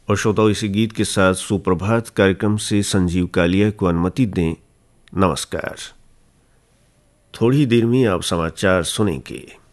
और श्रोताओं, इसी गीत के साथ सुप्रभात कार्यक्रम से संजीव कालिया को अनुमति दें। नमस्कार। थोड़ी देर में आप समाचार सुनेंगे।